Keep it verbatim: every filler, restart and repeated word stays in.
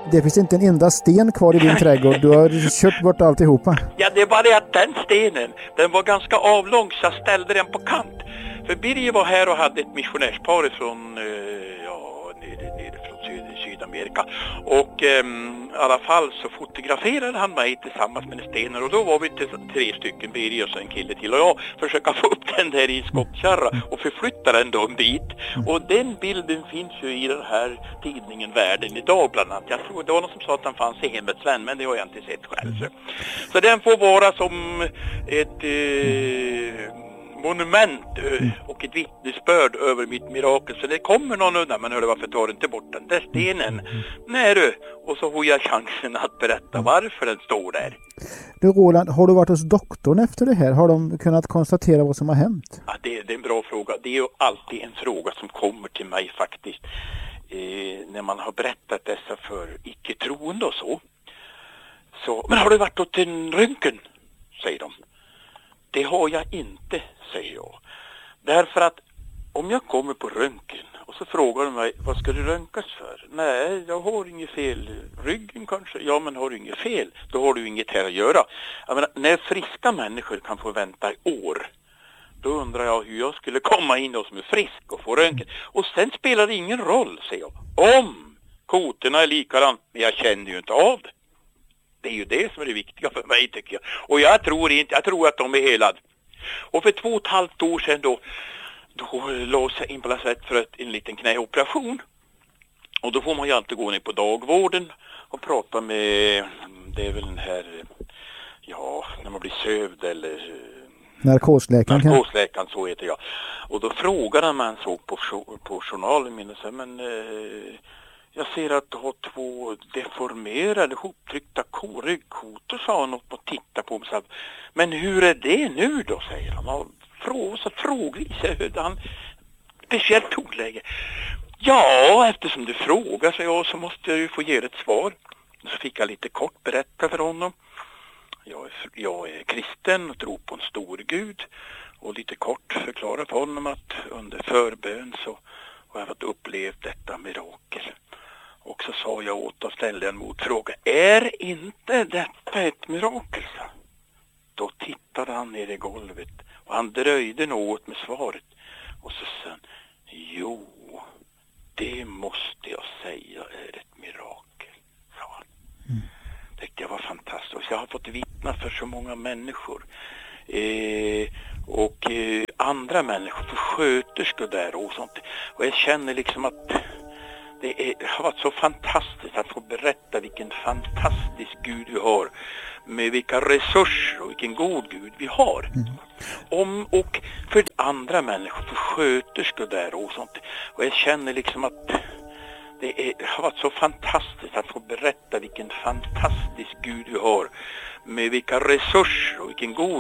Det finns inte en enda sten kvar i din trädgård. Du har kört bort alltihopa. Ja, det är bara det att den stenen, den var ganska avlång så jag ställde den på kant. För Birger var här och hade ett missionärspar från, eh, ja, nere, nere från Syd- Sydamerika. Och eh, i alla fall så fotograferade han mig tillsammans med stenen. Och då var vi till, tre stycken, Birger och så en kille till. Och jag försöka få upp den där i en skottkärra och förflytta den då en bit. Och den bilden finns ju i den här tidningen Världen idag bland annat. Jag tror det var någon som sa att den fanns i Hemmets Vän, men det har jag inte sett själv. Så, så den får vara som ett... Eh, monument och ett vittnesbörd över mitt mirakel. Så det kommer någon undan, men hörde, varför tar du inte bort den där stenen? Nej du, och så får jag chansen att berätta varför den står där. Du Roland, har du varit hos doktorn efter det här? Har de kunnat konstatera vad som har hänt? Ja, det, det är en bra fråga. Det är ju alltid en fråga som kommer till mig faktiskt. Eh, när man har berättat dessa för icke-troende och så. så. Men har du varit åt en röntgen? Säger de. Det har jag inte, säger jag. Därför att om jag kommer på röntgen och så frågar de mig, vad ska du röntgas för? Nej, jag har inget fel. Ryggen kanske? Ja, men har du inget fel? Då har du inget här att göra. Jag menar, när friska människor kan få vänta i år, då undrar jag hur jag skulle komma in och som är frisk och få röntgen. Och sen spelar det ingen roll, säger jag. Om kotorna är likadant, men jag känner ju inte av det. Det är ju det som är det viktiga för mig, tycker jag. Och jag tror inte, jag tror att de är helad. Och för två och ett halvt år sedan då, då låg jag in på lasarett för ett, en liten knäoperation. Och då får man ju alltid gå ner på dagvården och prata med, det är väl den här, ja, när man blir sövd eller... Narkosläkaren. Narkosläkaren, så heter jag. Och då frågade man så på, på journalen min och så, men... Eh, jag ser att du har två deformerade, hoptryckta ryggkotor, sa han och titta på mig. Så, men hur är det nu då, säger han. Och frå, så frågvis han speciellt tonläge. Ja, eftersom du frågar, så, jag, så måste jag ju få ge ett svar. Så fick jag lite kort berätta för honom. Jag är, jag är kristen och tror på en stor Gud. Och lite kort förklara för honom att under förbön så har jag fått uppleva detta mirakel. Och så sa jag åt och ställde en motfråga. Är inte detta ett mirakel? Så? Då tittade han ner i golvet och han dröjde något med svaret. Och så sa han, jo, det måste jag säga är ett mirakel, sa han. Mm. Det tyckte jag var fantastiskt. Jag har fått vittna för så många människor. Eh, och eh, andra människor, för sköterskor där och sånt. Och jag känner liksom att det är, har varit så fantastiskt att få berätta vilken fantastisk Gud vi har. Med vilka resurser och vilken god Gud vi har. Mm. Om, och för andra människor, för sköterskor där och sånt. Och jag känner liksom att det är, har varit så fantastiskt att få berätta vilken fantastisk Gud vi har. Med vilka resurser och vilken god